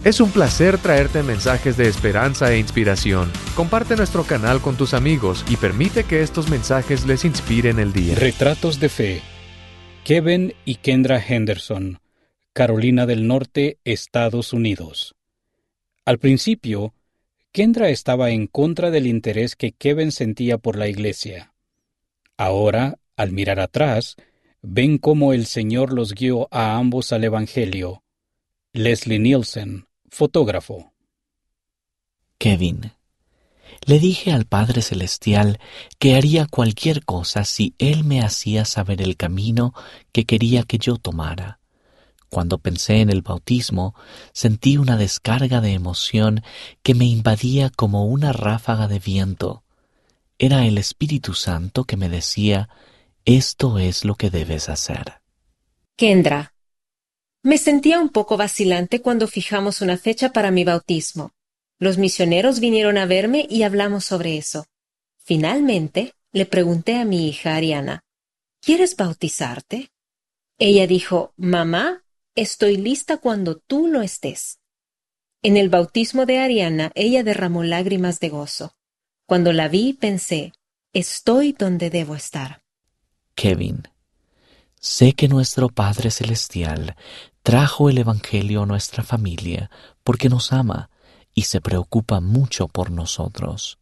Es un placer traerte mensajes de esperanza e inspiración. Comparte nuestro canal con tus amigos y permite que estos mensajes les inspiren el día. Retratos de fe. Kevin y Kendra Henderson, Carolina del Norte, Estados Unidos. Al principio, Kendra estaba en contra del interés que Kevin sentía por la iglesia. Ahora, al mirar atrás, ven cómo el Señor los guió a ambos al Evangelio. Leslie Nielsen, fotógrafo. Kevin, le dije al Padre Celestial que haría cualquier cosa si Él me hacía saber el camino que quería que yo tomara. Cuando pensé en el bautismo, sentí una descarga de emoción que me invadía como una ráfaga de viento. Era el Espíritu Santo que me decía, esto es lo que debes hacer. Kendra, me sentía un poco vacilante cuando fijamos una fecha para mi bautismo. Los misioneros vinieron a verme y hablamos sobre eso. Finalmente, le pregunté a mi hija Ariana, ¿quieres bautizarte? Ella dijo, mamá, estoy lista cuando tú lo estés. En el bautismo de Ariana, ella derramó lágrimas de gozo. Cuando la vi, pensé, estoy donde debo estar. Kevin, sé que nuestro Padre Celestial trajo el Evangelio a nuestra familia porque nos ama y se preocupa mucho por nosotros.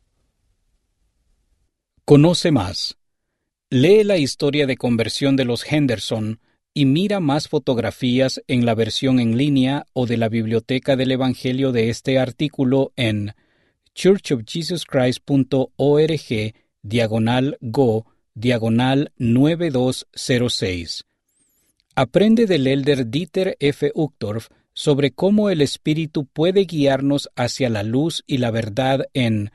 Conoce más. Lee la historia de conversión de los Henderson y mira más fotografías en la versión en línea o de la biblioteca del Evangelio de este artículo en churchofjesuschrist.org/go/9206. Aprende del elder Dieter F. Uchtdorf sobre cómo el Espíritu puede guiarnos hacia la luz y la verdad en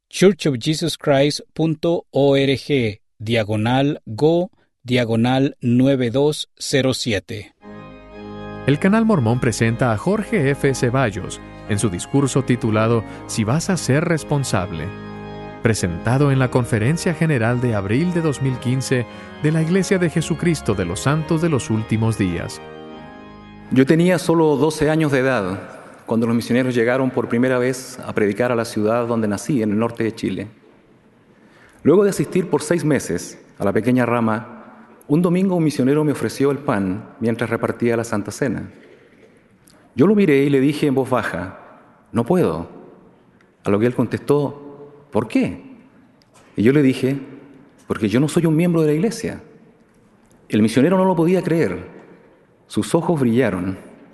churchofjesuschrist.org/go/9207. El Canal Mormón presenta a Jorge F. Ceballos en su discurso titulado Si vas a ser responsable, presentado en la Conferencia General de abril de 2015 de la Iglesia de Jesucristo de los Santos de los Últimos Días. Yo tenía solo 12 años de edad cuando los misioneros llegaron por primera vez a predicar a la ciudad donde nací, en el norte de Chile. Luego de asistir por 6 meses a la pequeña rama, un domingo un misionero me ofreció el pan mientras repartía la Santa Cena. Yo lo miré y le dije en voz baja, no puedo. A lo que él contestó, ¿por qué? Y yo le dije, porque yo no soy un miembro de la iglesia. El misionero no lo podía creer. Sus ojos brillaron.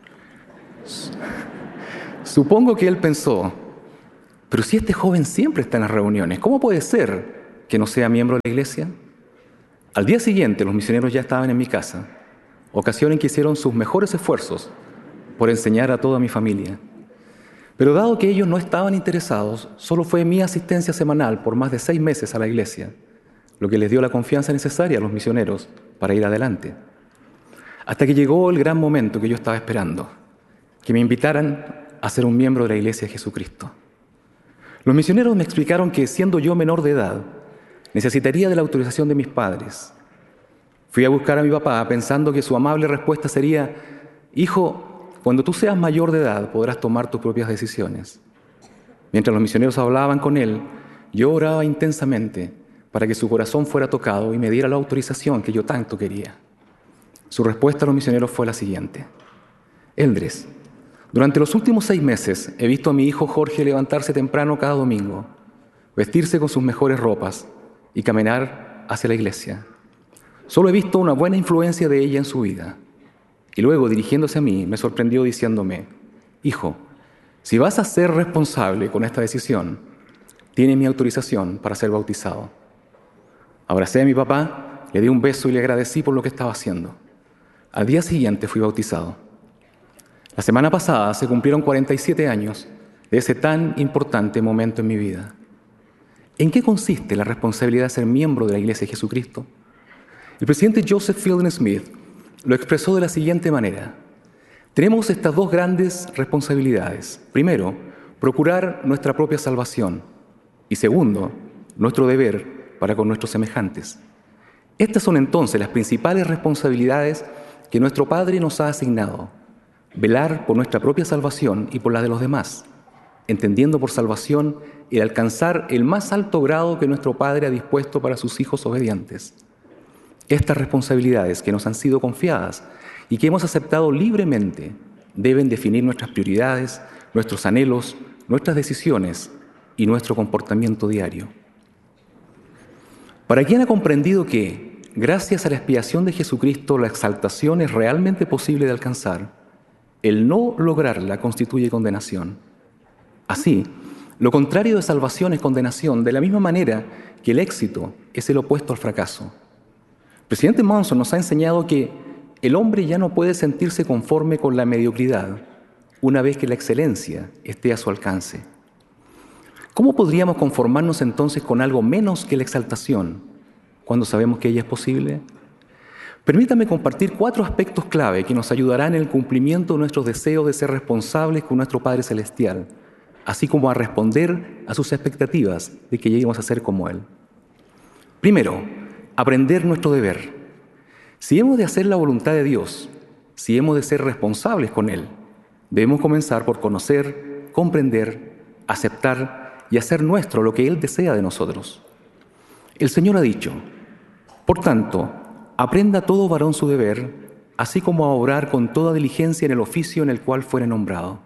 Supongo que él pensó, pero si este joven siempre está en las reuniones, ¿cómo puede ser que no sea miembro de la iglesia? Al día siguiente los misioneros ya estaban en mi casa, ocasión en que hicieron sus mejores esfuerzos por enseñar a toda mi familia. Pero dado que ellos no estaban interesados, solo fue mi asistencia semanal por más de 6 meses a la iglesia, lo que les dio la confianza necesaria a los misioneros para ir adelante. Hasta que llegó el gran momento que yo estaba esperando, que me invitaran a ser un miembro de la Iglesia de Jesucristo. Los misioneros me explicaron que, siendo yo menor de edad, necesitaría de la autorización de mis padres. Fui a buscar a mi papá pensando que su amable respuesta sería, hijo, cuando tú seas mayor de edad podrás tomar tus propias decisiones. Mientras los misioneros hablaban con él, yo oraba intensamente para que su corazón fuera tocado y me diera la autorización que yo tanto quería. Su respuesta a los misioneros fue la siguiente. Eldres, durante los últimos 6 meses he visto a mi hijo Jorge levantarse temprano cada domingo, vestirse con sus mejores ropas y caminar hacia la iglesia. Solo he visto una buena influencia de ella en su vida. Y luego, dirigiéndose a mí, me sorprendió diciéndome, hijo, si vas a ser responsable con esta decisión, tiene mi autorización para ser bautizado. Abracé a mi papá, le di un beso y le agradecí por lo que estaba haciendo. Al día siguiente fui bautizado. La semana pasada se cumplieron 47 años de ese tan importante momento en mi vida. ¿En qué consiste la responsabilidad de ser miembro de la Iglesia de Jesucristo? El presidente Joseph Fielding Smith lo expresó de la siguiente manera. Tenemos estas 2 grandes responsabilidades. Primero, procurar nuestra propia salvación. Y segundo, nuestro deber para con nuestros semejantes. Estas son entonces las principales responsabilidades que nuestro Padre nos ha asignado. velar por nuestra propia salvación y por la de los demás, entendiendo por salvación el alcanzar el más alto grado que nuestro Padre ha dispuesto para sus hijos obedientes. Estas responsabilidades que nos han sido confiadas y que hemos aceptado libremente deben definir nuestras prioridades, nuestros anhelos, nuestras decisiones y nuestro comportamiento diario. Para quien ha comprendido que, gracias a la expiación de Jesucristo, la exaltación es realmente posible de alcanzar, el no lograrla constituye condenación. Así, lo contrario de salvación es condenación, de la misma manera que el éxito es el opuesto al fracaso. El presidente Monson nos ha enseñado que el hombre ya no puede sentirse conforme con la mediocridad una vez que la excelencia esté a su alcance. ¿Cómo podríamos conformarnos entonces con algo menos que la exaltación cuando sabemos que ella es posible? Permítame compartir 4 aspectos clave que nos ayudarán en el cumplimiento de nuestros deseos de ser responsables con nuestro Padre Celestial, así como a responder a sus expectativas de que lleguemos a ser como Él. Primero, aprender nuestro deber. Si hemos de hacer la voluntad de Dios, si hemos de ser responsables con Él, debemos comenzar por conocer, comprender, aceptar y hacer nuestro lo que Él desea de nosotros. El Señor ha dicho: por tanto, aprenda todo varón su deber, así como a obrar con toda diligencia en el oficio en el cual fuere nombrado.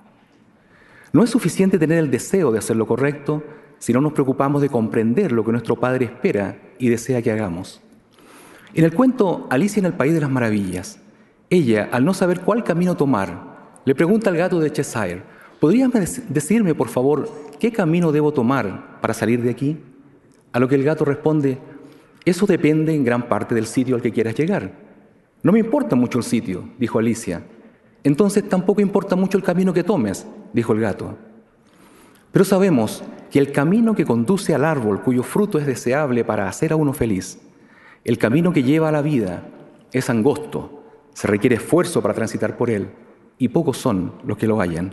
No es suficiente tener el deseo de hacer lo correcto si no nos preocupamos de comprender lo que nuestro Padre espera y desea que hagamos. En el cuento Alicia en el País de las Maravillas, ella, al no saber cuál camino tomar, le pregunta al gato de Cheshire: ¿podrías decirme, por favor, qué camino debo tomar para salir de aquí? A lo que el gato responde: eso depende en gran parte del sitio al que quieras llegar. No me importa mucho el sitio, dijo Alicia. Entonces tampoco importa mucho el camino que tomes, dijo el gato. Pero sabemos que el camino que conduce al árbol cuyo fruto es deseable para hacer a uno feliz, el camino que lleva a la vida, es angosto, se requiere esfuerzo para transitar por él, y pocos son los que lo hallan.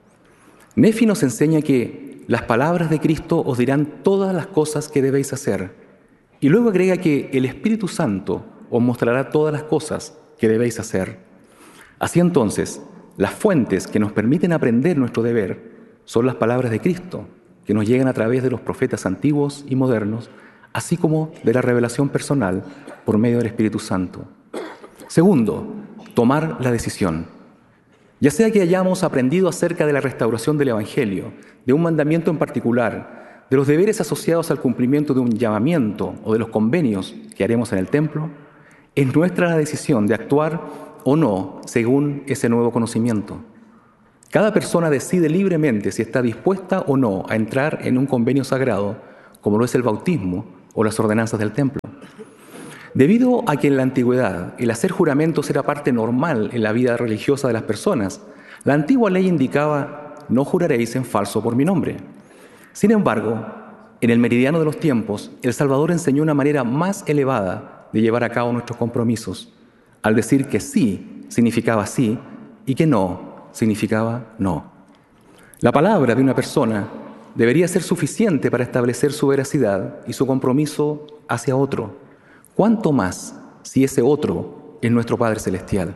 Nefi nos enseña que las palabras de Cristo os dirán todas las cosas que debéis hacer, y luego agrega que el Espíritu Santo os mostrará todas las cosas que debéis hacer. Así entonces, las fuentes que nos permiten aprender nuestro deber son las palabras de Cristo, que nos llegan a través de los profetas antiguos y modernos, así como de la revelación personal por medio del Espíritu Santo. Segundo, tomar la decisión. Ya sea que hayamos aprendido acerca de la restauración del Evangelio, de un mandamiento en particular, de los deberes asociados al cumplimiento de un llamamiento o de los convenios que haremos en el templo, es nuestra la decisión de actuar o no según ese nuevo conocimiento. Cada persona decide libremente si está dispuesta o no a entrar en un convenio sagrado, como lo es el bautismo o las ordenanzas del templo. Debido a que en la antigüedad el hacer juramentos era parte normal en la vida religiosa de las personas, la antigua ley indicaba: no juraréis en falso por mi nombre. Sin embargo, en el meridiano de los tiempos, el Salvador enseñó una manera más elevada de llevar a cabo nuestros compromisos, al decir que sí significaba sí y que no significaba no. La palabra de una persona debería ser suficiente para establecer su veracidad y su compromiso hacia otro. ¿Cuánto más si ese otro es nuestro Padre Celestial?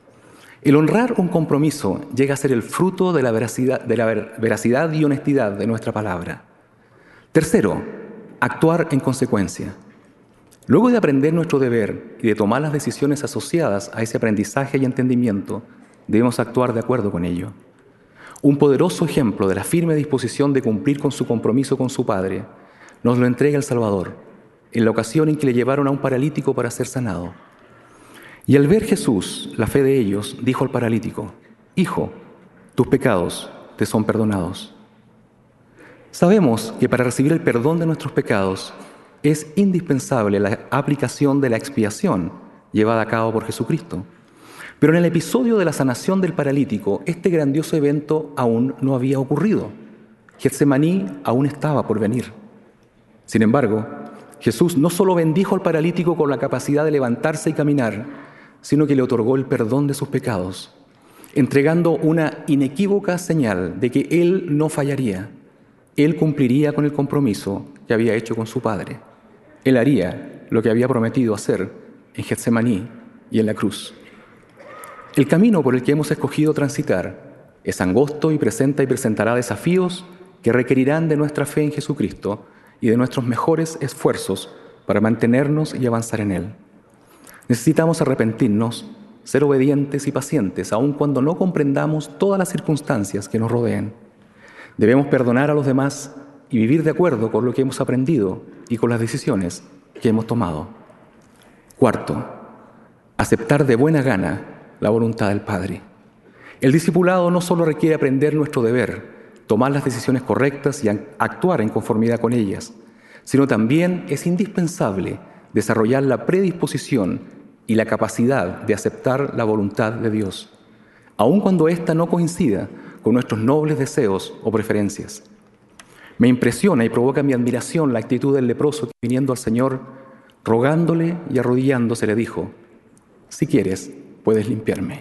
El honrar un compromiso llega a ser el fruto de la veracidad y honestidad de nuestra palabra. Tercero, actuar en consecuencia. Luego de aprender nuestro deber y de tomar las decisiones asociadas a ese aprendizaje y entendimiento, debemos actuar de acuerdo con ello. Un poderoso ejemplo de la firme disposición de cumplir con su compromiso con su Padre nos lo entrega el Salvador, en la ocasión en que le llevaron a un paralítico para ser sanado. Y al ver Jesús la fe de ellos, dijo al paralítico: Hijo, tus pecados te son perdonados. Sabemos que para recibir el perdón de nuestros pecados es indispensable la aplicación de la expiación llevada a cabo por Jesucristo. Pero en el episodio de la sanación del paralítico, este grandioso evento aún no había ocurrido. Getsemaní aún estaba por venir. Sin embargo, Jesús no solo bendijo al paralítico con la capacidad de levantarse y caminar, sino que le otorgó el perdón de sus pecados, entregando una inequívoca señal de que Él no fallaría. Él cumpliría con el compromiso que había hecho con su Padre. Él haría lo que había prometido hacer en Getsemaní y en la cruz. El camino por el que hemos escogido transitar es angosto y presenta y presentará desafíos que requerirán de nuestra fe en Jesucristo y de nuestros mejores esfuerzos para mantenernos y avanzar en Él. Necesitamos arrepentirnos, ser obedientes y pacientes, aun cuando no comprendamos todas las circunstancias que nos rodeen. Debemos perdonar a los demás y vivir de acuerdo con lo que hemos aprendido y con las decisiones que hemos tomado. Cuarto, aceptar de buena gana la voluntad del Padre. El discipulado no solo requiere aprender nuestro deber, tomar las decisiones correctas y actuar en conformidad con ellas, sino también es indispensable desarrollar la predisposición y la capacidad de aceptar la voluntad de Dios, aun cuando ésta no coincida con nuestros nobles deseos o preferencias. Me impresiona y provoca mi admiración la actitud del leproso que, viniendo al Señor, rogándole y arrodillándose, le dijo: «Si quieres, puedes limpiarme».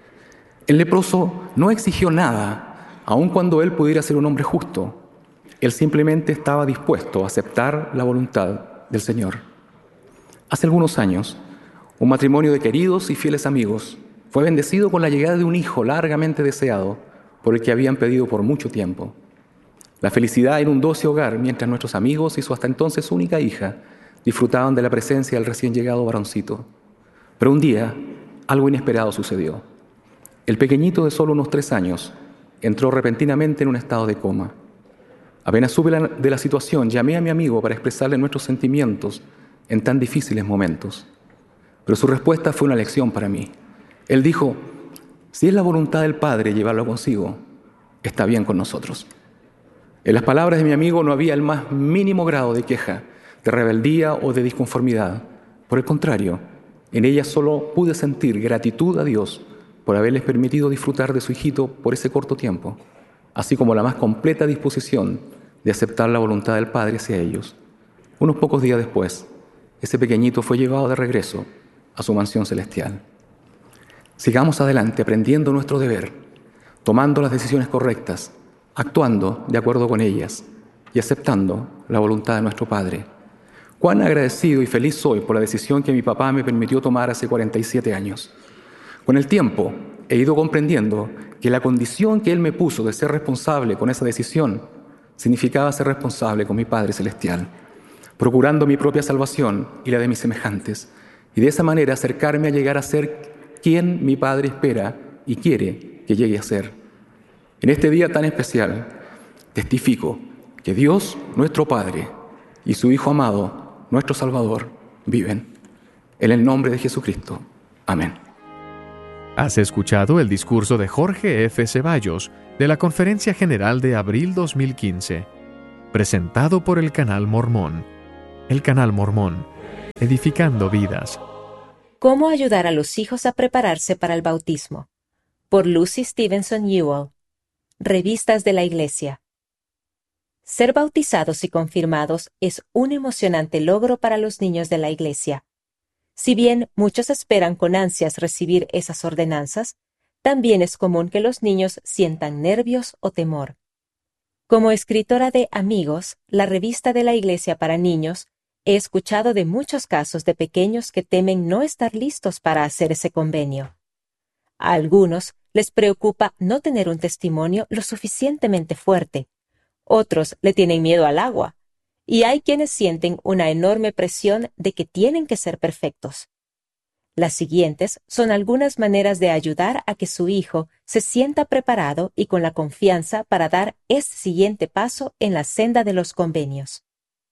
El leproso no exigió nada, aun cuando él pudiera ser un hombre justo. Él simplemente estaba dispuesto a aceptar la voluntad del Señor. Hace algunos años, un matrimonio de queridos y fieles amigos fue bendecido con la llegada de un hijo largamente deseado por el que habían pedido por mucho tiempo. La felicidad inundó ese hogar mientras nuestros amigos y su hasta entonces única hija disfrutaban de la presencia del recién llegado varoncito. Pero un día, algo inesperado sucedió. El pequeñito de solo unos 3 años entró repentinamente en un estado de coma. Apenas supe de la situación, llamé a mi amigo para expresarle nuestros sentimientos en tan difíciles momentos. Pero su respuesta fue una lección para mí. Él dijo: «Si es la voluntad del Padre llevarlo consigo, está bien con nosotros». En las palabras de mi amigo no había el más mínimo grado de queja, de rebeldía o de disconformidad. Por el contrario, en ella solo pude sentir gratitud a Dios por haberles permitido disfrutar de su hijito por ese corto tiempo, así como la más completa disposición de aceptar la voluntad del Padre hacia ellos. Unos pocos días después, ese pequeñito fue llevado de regreso a su mansión celestial. Sigamos adelante aprendiendo nuestro deber, tomando las decisiones correctas, actuando de acuerdo con ellas y aceptando la voluntad de nuestro Padre. Cuán agradecido y feliz soy por la decisión que mi papá me permitió tomar hace 47 años. Con el tiempo he ido comprendiendo que la condición que Él me puso de ser responsable con esa decisión significaba ser responsable con mi Padre Celestial, procurando mi propia salvación y la de mis semejantes, y de esa manera acercarme a llegar a ser quien mi Padre espera y quiere que llegue a ser. En este día tan especial, testifico que Dios, nuestro Padre, y su Hijo amado, nuestro Salvador, viven. En el nombre de Jesucristo. Amén. Has escuchado el discurso de Jorge F. Ceballos de la Conferencia General de abril 2015, presentado por el Canal Mormón. El Canal Mormón, edificando vidas. ¿Cómo ayudar a los hijos a prepararse para el bautismo? Por Lucy Stevenson Ewell. Revistas de la Iglesia. Ser bautizados y confirmados es un emocionante logro para los niños de la Iglesia. Si bien muchos esperan con ansias recibir esas ordenanzas, también es común que los niños sientan nervios o temor. Como escritora de Amigos, la revista de la Iglesia para niños, he escuchado de muchos casos de pequeños que temen no estar listos para hacer ese convenio. A algunos les preocupa no tener un testimonio lo suficientemente fuerte. Otros le tienen miedo al agua. Y hay quienes sienten una enorme presión de que tienen que ser perfectos. Las siguientes son algunas maneras de ayudar a que su hijo se sienta preparado y con la confianza para dar este siguiente paso en la senda de los convenios.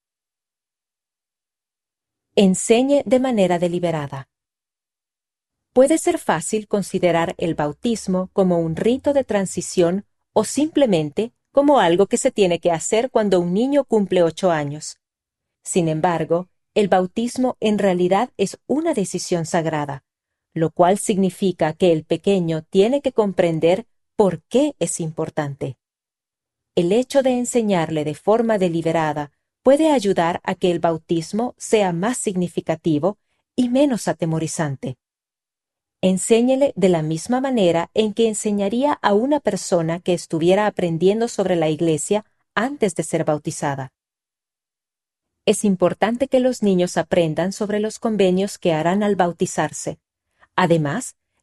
Enseñe de manera deliberada. Puede ser fácil considerar el bautismo como un rito de transición o simplemente como algo que se tiene que hacer cuando un niño cumple 8 años. Sin embargo, el bautismo en realidad es una decisión sagrada, lo cual significa que el pequeño tiene que comprender por qué es importante. El hecho de enseñarle de forma deliberada puede ayudar a que el bautismo sea más significativo y menos atemorizante. Enséñele de la misma manera en que enseñaría a una persona que estuviera aprendiendo sobre la Iglesia antes de ser bautizada. Es importante que los niños aprendan sobre los convenios que harán al bautizarse. Además,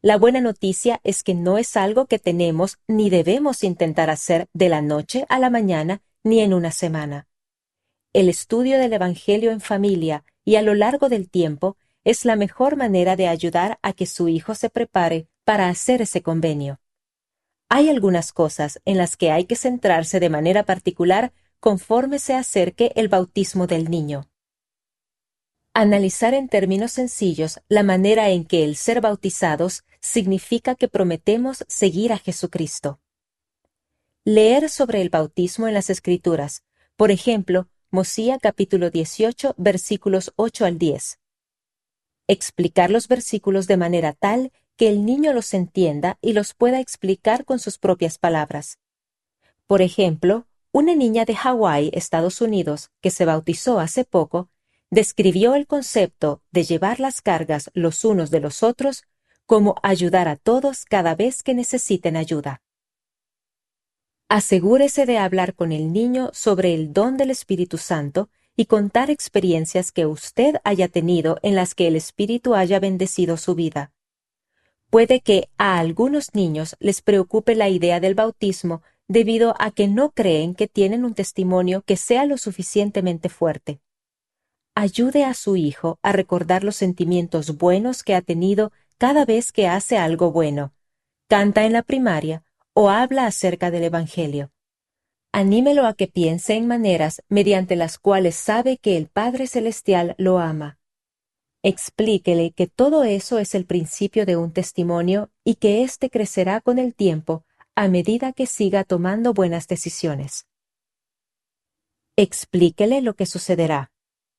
La buena noticia es que no es algo que tenemos ni debemos intentar hacer de la noche a la mañana ni en una semana. El estudio del Evangelio en familia y a lo largo del tiempo es la mejor manera de ayudar a que su hijo se prepare para hacer ese convenio. Hay algunas cosas en las que hay que centrarse de manera particular conforme se acerque el bautismo del niño. Analizar en términos sencillos la manera en que el ser bautizados significa que prometemos seguir a Jesucristo. Leer sobre el bautismo en las Escrituras, por ejemplo, Mosía capítulo 18, versículos 8 al 10. Explicar los versículos de manera tal que el niño los entienda y los pueda explicar con sus propias palabras. Por ejemplo, una niña de Hawái, Estados Unidos, que se bautizó hace poco, describió el concepto de llevar las cargas los unos de los otros como ayudar a todos cada vez que necesiten ayuda. Asegúrese de hablar con el niño sobre el don del Espíritu Santo y contar experiencias que usted haya tenido en las que el Espíritu haya bendecido su vida. Puede que a algunos niños les preocupe la idea del bautismo debido a que no creen que tienen un testimonio que sea lo suficientemente fuerte. Ayude a su hijo a recordar los sentimientos buenos que ha tenido cada vez que hace algo bueno, canta en la primaria o habla acerca del Evangelio. Anímelo a que piense en maneras mediante las cuales sabe que el Padre Celestial lo ama. Explíquele que todo eso es el principio de un testimonio y que éste crecerá con el tiempo a medida que siga tomando buenas decisiones. Explíquele lo que sucederá.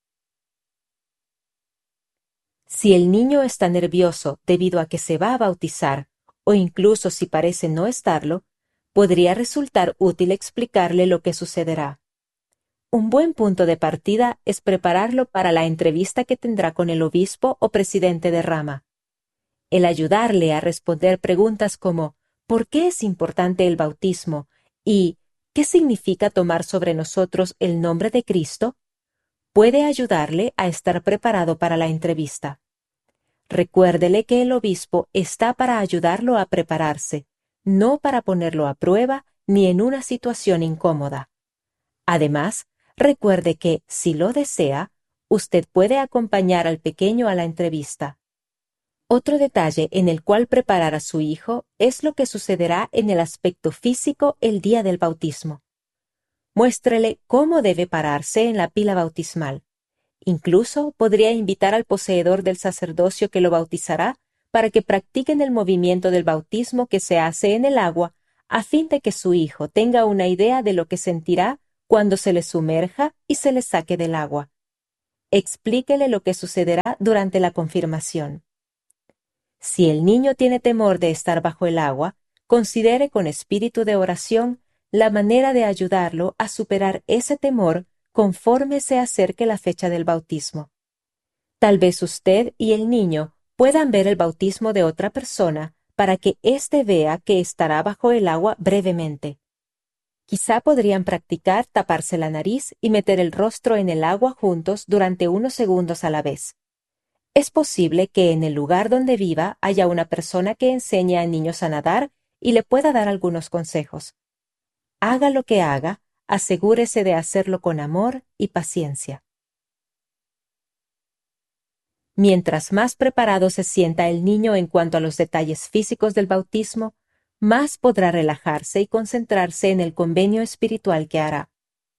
Si el niño está nervioso debido a que se va a bautizar, o incluso si parece no estarlo, podría resultar útil explicarle lo que sucederá. Un buen punto de partida es prepararlo para la entrevista que tendrá con el obispo o presidente de rama. El ayudarle a responder preguntas como ¿por qué es importante el bautismo? Y ¿qué significa tomar sobre nosotros el nombre de Cristo? Puede ayudarle a estar preparado para la entrevista. Recuérdele que el obispo está para ayudarlo a prepararse, no para ponerlo a prueba ni en una situación incómoda. Además, recuerde que, si lo desea, usted puede acompañar al pequeño a la entrevista. Otro detalle en el cual preparar a su hijo es lo que sucederá en el aspecto físico el día del bautismo. Muéstrele cómo debe pararse en la pila bautismal. Incluso podría invitar al poseedor del sacerdocio que lo bautizará para que practiquen el movimiento del bautismo que se hace en el agua a fin de que su hijo tenga una idea de lo que sentirá cuando se le sumerja y se le saque del agua. Explíquele lo que sucederá durante la confirmación. Si el niño tiene temor de estar bajo el agua, considere con espíritu de oración la manera de ayudarlo a superar ese temor conforme se acerque la fecha del bautismo. Tal vez usted y el niño puedan ver el bautismo de otra persona para que éste vea que estará bajo el agua brevemente. Quizá podrían practicar taparse la nariz y meter el rostro en el agua juntos durante unos segundos a la vez. Es posible que en el lugar donde viva haya una persona que enseñe a niños a nadar y le pueda dar algunos consejos. Haga lo que haga, asegúrese de hacerlo con amor y paciencia. Mientras más preparado se sienta el niño en cuanto a los detalles físicos del bautismo, más podrá relajarse y concentrarse en el convenio espiritual que hará.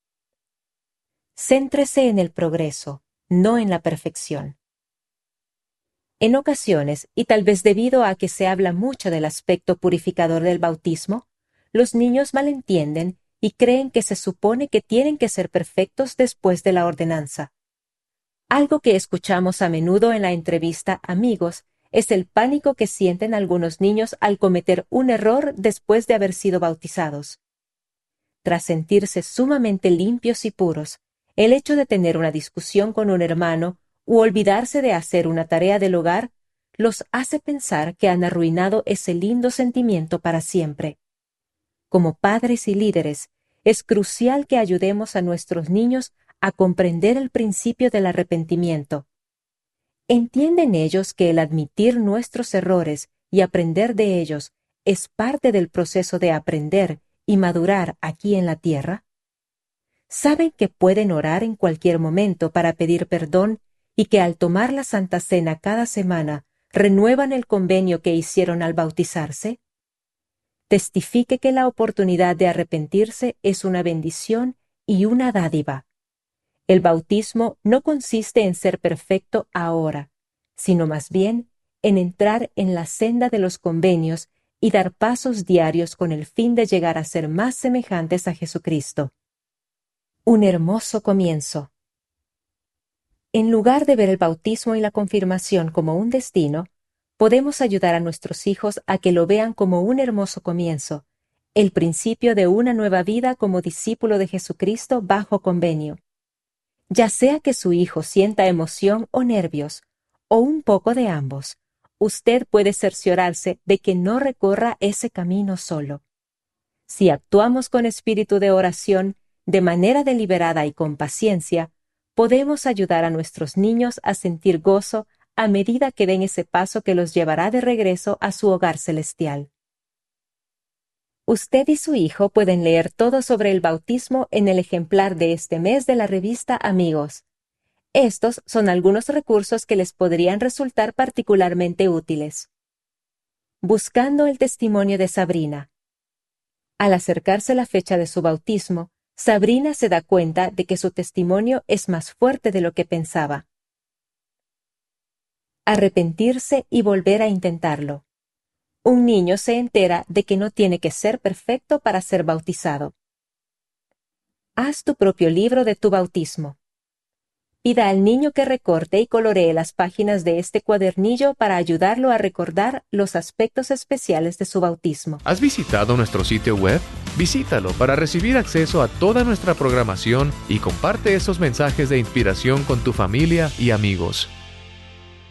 Céntrese en el progreso, no en la perfección. En ocasiones, y tal vez debido a que se habla mucho del aspecto purificador del bautismo, los niños malentienden y creen que se supone que tienen que ser perfectos después de la ordenanza. Algo que escuchamos a menudo en la entrevista Amigos es el pánico que sienten algunos niños al cometer un error después de haber sido bautizados. Tras sentirse sumamente limpios y puros, el hecho de tener una discusión con un hermano u olvidarse de hacer una tarea del hogar los hace pensar que han arruinado ese lindo sentimiento para siempre. Como padres y líderes, es crucial que ayudemos a nuestros niños a comprender el principio del arrepentimiento. ¿Entienden ellos que el admitir nuestros errores y aprender de ellos es parte del proceso de aprender y madurar aquí en la tierra? ¿Saben que pueden orar en cualquier momento para pedir perdón y que al tomar la Santa Cena cada semana renuevan el convenio que hicieron al bautizarse? Testifique que la oportunidad de arrepentirse es una bendición y una dádiva. El bautismo no consiste en ser perfecto ahora, sino más bien en entrar en la senda de los convenios y dar pasos diarios con el fin de llegar a ser más semejantes a Jesucristo. Un hermoso comienzo. En lugar de ver el bautismo y la confirmación como un destino, podemos ayudar a nuestros hijos a que lo vean como un hermoso comienzo, el principio de una nueva vida como discípulo de Jesucristo bajo convenio. Ya sea que su hijo sienta emoción o nervios, o un poco de ambos, usted puede cerciorarse de que no recorra ese camino solo. Si actuamos con espíritu de oración, de manera deliberada y con paciencia, podemos ayudar a nuestros niños a sentir gozo a medida que den ese paso que los llevará de regreso a su hogar celestial. Usted y su hijo pueden leer todo sobre el bautismo en el ejemplar de este mes de la revista Amigos. Estos son algunos recursos que les podrían resultar particularmente útiles. Buscando el testimonio de Sabrina. Al acercarse la fecha de su bautismo, Sabrina se da cuenta de que su testimonio es más fuerte de lo que pensaba. Arrepentirse y volver a intentarlo. Un niño se entera de que no tiene que ser perfecto para ser bautizado. Haz tu propio libro de tu bautismo. Pida al niño que recorte y coloree las páginas de este cuadernillo para ayudarlo a recordar los aspectos especiales de su bautismo. ¿Has visitado nuestro sitio web? Visítalo para recibir acceso a toda nuestra programación y comparte esos mensajes de inspiración con tu familia y amigos.